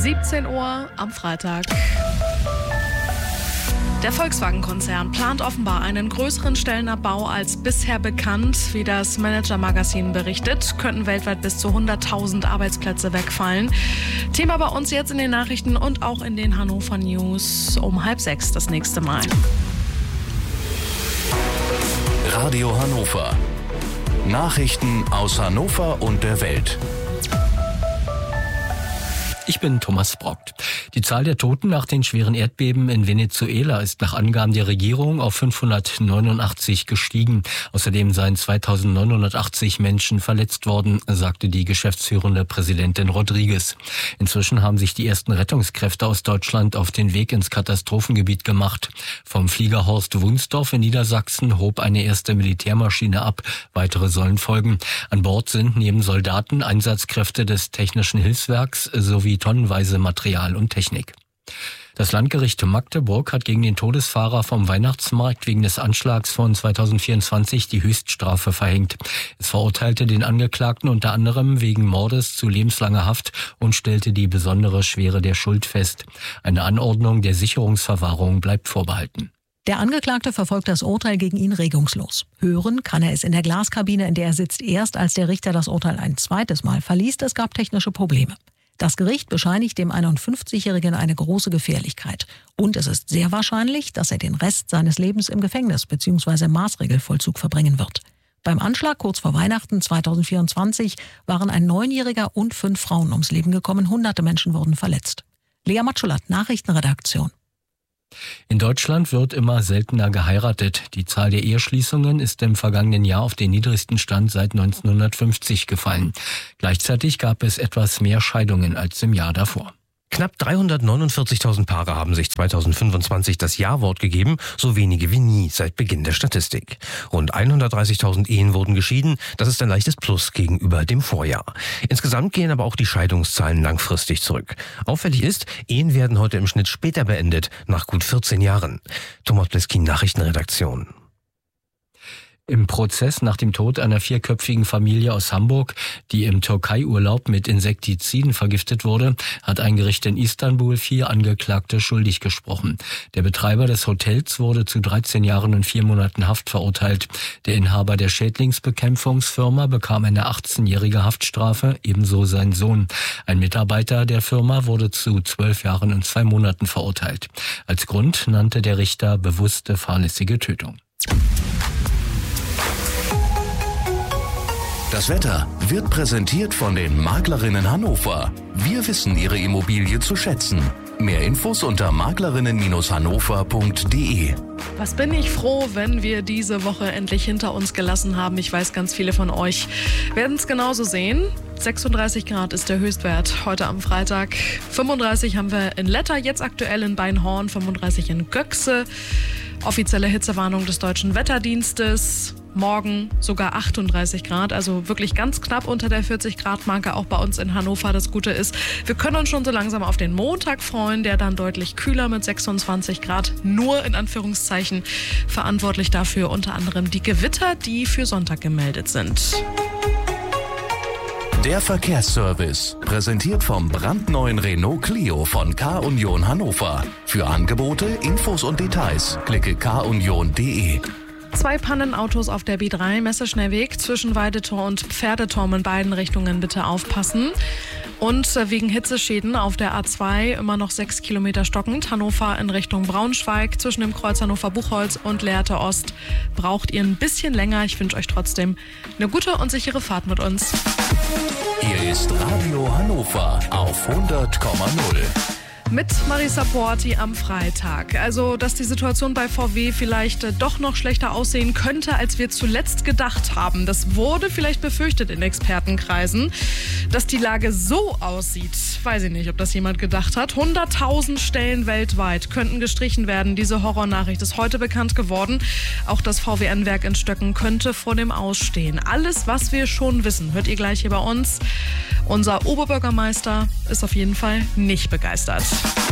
17 Uhr am Freitag. Der Volkswagen-Konzern plant offenbar einen größeren Stellenabbau als bisher bekannt. Wie das Manager-Magazin berichtet, könnten weltweit bis zu 100.000 Arbeitsplätze wegfallen. Thema bei uns jetzt in den Nachrichten und auch in den Hannover News um 5:30 das nächste Mal. Radio Hannover. Nachrichten aus Hannover und der Welt. Ich bin Thomas Brockt. Die Zahl der Toten nach den schweren Erdbeben in Venezuela ist nach Angaben der Regierung auf 589 gestiegen. Außerdem seien 2980 Menschen verletzt worden, sagte die geschäftsführende Präsidentin Rodriguez. Inzwischen haben sich die ersten Rettungskräfte aus Deutschland auf den Weg ins Katastrophengebiet gemacht. Vom Flieger Horst Wunsdorf in Niedersachsen hob eine erste Militärmaschine ab. Weitere sollen folgen. An Bord sind neben Soldaten Einsatzkräfte des Technischen Hilfswerks sowie tonnenweise Material und Technik. Das Landgericht Magdeburg hat gegen den Todesfahrer vom Weihnachtsmarkt wegen des Anschlags von 2024 die Höchststrafe verhängt. Es verurteilte den Angeklagten unter anderem wegen Mordes zu lebenslanger Haft und stellte die besondere Schwere der Schuld fest. Eine Anordnung der Sicherungsverwahrung bleibt vorbehalten. Der Angeklagte verfolgt das Urteil gegen ihn regungslos. Hören kann er es in der Glaskabine, in der er sitzt, erst als der Richter das Urteil ein zweites Mal verliest. Es gab technische Probleme. Das Gericht bescheinigt dem 51-Jährigen eine große Gefährlichkeit. Und es ist sehr wahrscheinlich, dass er den Rest seines Lebens im Gefängnis bzw. im Maßregelvollzug verbringen wird. Beim Anschlag kurz vor Weihnachten 2024 waren ein 9-Jähriger und 5 Frauen ums Leben gekommen. Hunderte Menschen wurden verletzt. Lea Matschulat, Nachrichtenredaktion. In Deutschland wird immer seltener geheiratet. Die Zahl der Eheschließungen ist im vergangenen Jahr auf den niedrigsten Stand seit 1950 gefallen. Gleichzeitig gab es etwas mehr Scheidungen als im Jahr davor. Knapp 349.000 Paare haben sich 2025 das Ja-Wort gegeben, so wenige wie nie seit Beginn der Statistik. Rund 130.000 Ehen wurden geschieden, das ist ein leichtes Plus gegenüber dem Vorjahr. Insgesamt gehen aber auch die Scheidungszahlen langfristig zurück. Auffällig ist, Ehen werden heute im Schnitt später beendet, nach gut 14 Jahren. Thomas Bleskin, Nachrichtenredaktion. Im Prozess nach dem Tod einer 4-köpfigen Familie aus Hamburg, die im Türkei-Urlaub mit Insektiziden vergiftet wurde, hat ein Gericht in Istanbul 4 Angeklagte schuldig gesprochen. Der Betreiber des Hotels wurde zu 13 Jahren und 4 Monaten Haft verurteilt. Der Inhaber der Schädlingsbekämpfungsfirma bekam eine 18-jährige Haftstrafe, ebenso sein Sohn. Ein Mitarbeiter der Firma wurde zu 12 Jahren und 2 Monaten verurteilt. Als Grund nannte der Richter bewusste fahrlässige Tötung. Das Wetter wird präsentiert von den Maklerinnen Hannover. Wir wissen Ihre Immobilie zu schätzen. Mehr Infos unter maklerinnen-hannover.de. Was bin ich froh, wenn wir diese Woche endlich hinter uns gelassen haben. Ich weiß, ganz viele von euch werden es genauso sehen. 36 Grad ist der Höchstwert heute am Freitag. 35 haben wir in Letter, jetzt aktuell in Beinhorn, 35 in Göxe. Offizielle Hitzewarnung des Deutschen Wetterdienstes. Morgen sogar 38 Grad, also wirklich ganz knapp unter der 40-Grad-Marke, auch bei uns in Hannover. Das Gute ist, wir können uns schon so langsam auf den Montag freuen, der dann deutlich kühler mit 26 Grad, nur in Anführungszeichen verantwortlich dafür unter anderem die Gewitter, die für Sonntag gemeldet sind. Der Verkehrsservice, präsentiert vom brandneuen Renault Clio von K-Union Hannover. Für Angebote, Infos und Details klicke kunion.de. 2 Pannenautos auf der B3, Messerschnellweg zwischen Weidetor und Pferdeturm in beiden Richtungen bitte aufpassen. Und wegen Hitzeschäden auf der A2 immer noch 6 Kilometer stockend. Hannover in Richtung Braunschweig zwischen dem Kreuz Hannover-Buchholz und Lehrte Ost braucht ihr ein bisschen länger. Ich wünsche euch trotzdem eine gute und sichere Fahrt mit uns. Hier ist Radio Hannover auf 100,0. Mit Marisa Porti am Freitag. Also, dass die Situation bei VW vielleicht doch noch schlechter aussehen könnte, als wir zuletzt gedacht haben. Das wurde vielleicht befürchtet in Expertenkreisen. Dass die Lage so aussieht, weiß ich nicht, ob das jemand gedacht hat. 100.000 Stellen weltweit könnten gestrichen werden. Diese Horrornachricht ist heute bekannt geworden. Auch das VW-Werk in Stöcken könnte vor dem Ausstehen. Alles, was wir schon wissen, hört ihr gleich hier bei uns. Unser Oberbürgermeister ist auf jeden Fall nicht begeistert.